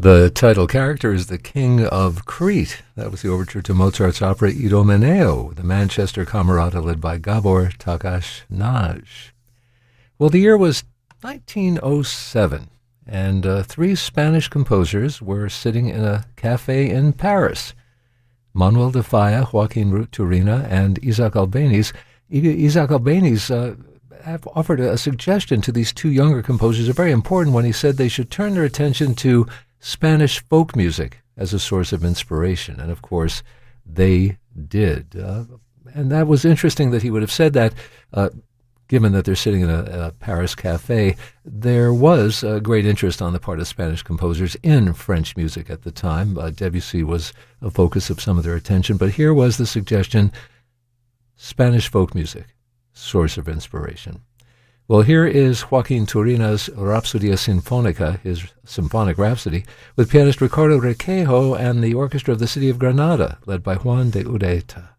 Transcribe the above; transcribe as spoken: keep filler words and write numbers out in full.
The title character is the King of Crete. That was the overture to Mozart's opera Idomeneo, the Manchester Camerata led by Gabor Takács-Nagy. Well, the year was nineteen oh seven, and uh, three Spanish composers were sitting in a cafe in Paris. Manuel de Falla, Joaquin Turina, and Isaac Albéniz. Isaac Albéniz uh, have offered a, a suggestion to these two younger composers, a very important one. He said they should turn their attention to Spanish folk music as a source of inspiration. And, of course, they did. Uh, and that was interesting that he would have said that, uh, given that they're sitting in a, a Paris cafe. There was a great interest on the part of Spanish composers in French music at the time. Uh, Debussy was a focus of some of their attention. But here was the suggestion, Spanish folk music, source of inspiration. Well, here is Joaquin Turina's Rhapsodia Sinfonica, his symphonic rhapsody, with pianist Ricardo Requejo and the orchestra of the city of Granada, led by Juan de Ureta.